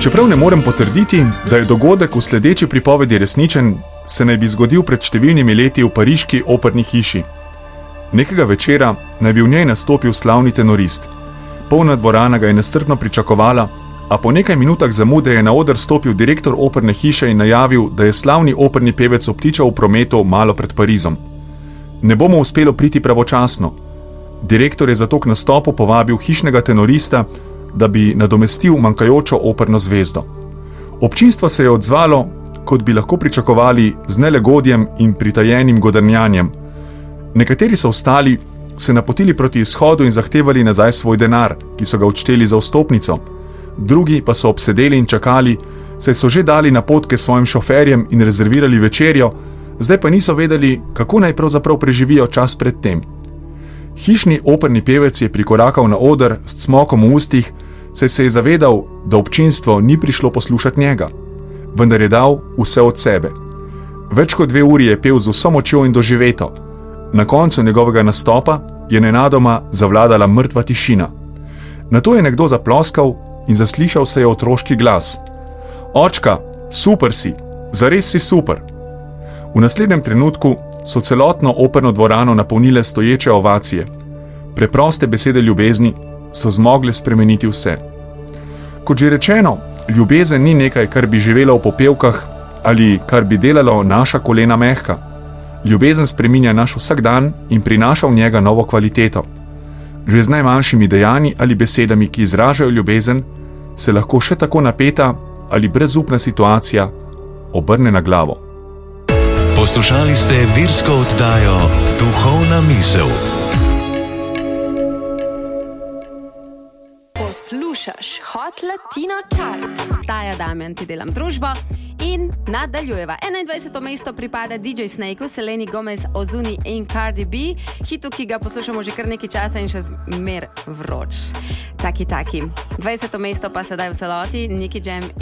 Čeprav ne morem potrditi, da je dogodek v sledeči pripovedi resničen, se naj bi zgodil pred številnimi leti v pariški operni hiši. Nekega večera naj bi v njej nastopil slavni tenorist. Polna dvorana ga je nestrpno pričakovala, a po nekaj minutah zamude je na oder stopil direktor operne hiše in najavil, da je slavni operni pevec obtičal v prometu malo pred Parizom. Ne bo mu uspelo priti pravočasno. Direktor je zato k nastopu povabil hišnega tenorista, da bi nadomestil manjkajočo operno zvezdo. Občinstvo se je odzvalo, kot bi lahko pričakovali, z nelagodjem in pritajenim godrnjanjem. Nekateri so vstali, se napotili proti izhodu in zahtevali nazaj svoj denar, ki so ga odšteli za vstopnico. Drugi pa so obsedeli in čakali, saj so že dali napotke svojim šoferjem in rezervirali večerjo, zdaj pa niso vedeli, kako naj pravzaprav preživijo čas pred tem. Hišni operni pevec je prikorakal na oder s cmokom v ustih, saj se je zavedal, da občinstvo ni prišlo poslušati njega. Vendar je dal vse od sebe. Več kot 2 uri je pel z vso močjo in doživeto. Na koncu njegovega nastopa je nenadoma zavladala mrtva tišina. Nato je nekdo zaploskal in zaslišal se je otroški glas. Očka, super si, zares si super. V naslednjem trenutku so celotno operno dvorano napolnile stoječe ovacije. Preproste besede ljubezni so zmogle spremeniti vse. Kot že rečeno, ljubezen ni nekaj, kar bi živelo v popevkah ali kar bi delalo naša kolena mehka. Ljubezen spreminja naš vsakdan in prinaša v njega novo kvaliteto. Že z najmanjšimi dejanji ali besedami, ki izražajo ljubezen, se lahko še tako napeta ali brezupna situacija obrne na glavo. Poslušali ste virsko oddajo Duhovna misel. Poslušaš Hot Latino Chart. Taja Damjan ti delam družbo in nadaljujeva. 21. mesto pripada DJ Snakeu, Seleni Gomez, Ozuni in Cardi B, hitu, ki ga poslušamo že kar nekaj časa in še zmer vroč. Taki. 20. mesto pa sedaj v celoti, Nicky Jam